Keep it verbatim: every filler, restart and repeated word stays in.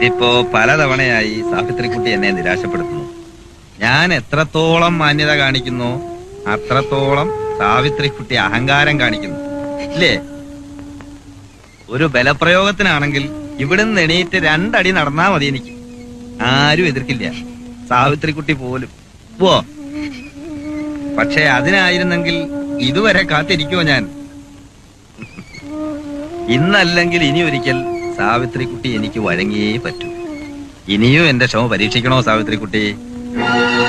ഇതിപ്പോ പലതവണയായി സാവിത്രിക്കുട്ടി എന്നെ നിരാശപ്പെടുത്തുന്നു. ഞാൻ എത്രത്തോളം മാന്യത കാണിക്കുന്നു അത്രത്തോളം സാവിത്രിക്കുട്ടി അഹങ്കാരം കാണിക്കുന്നു. ഇല്ലേ? ഒരു ബലപ്രയോഗത്തിനാണെങ്കിൽ ഇവിടുന്ന് എണീറ്റ് രണ്ടടി നടന്നാ മതി, എനിക്ക് ആരും എതിർക്കില്ല, സാവിത്രിക്കുട്ടി പോലും. പോ. പക്ഷെ അതിനായിരുന്നെങ്കിൽ ഇതുവരെ കാത്തിരിക്കുമോ ഞാൻ? ഇന്നല്ലെങ്കിൽ ഇനി ഒരിക്കൽ സാവിത്രിക്കുട്ടി എനിക്ക് വഴങ്ങിയേ പറ്റൂ. ഇനിയും എന്റെ ക്ഷമ പരീക്ഷിക്കണോ സാവിത്രിക്കുട്ടി?